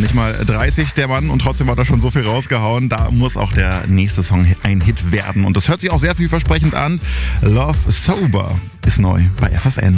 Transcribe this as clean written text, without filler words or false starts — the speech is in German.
nicht mal 30, der Mann, und trotzdem hat er schon so viel rausgehauen. Da muss auch der nächste Song ein Hit werden. Und das hört sich auch sehr vielversprechend an. Love Sober ist neu bei FFN.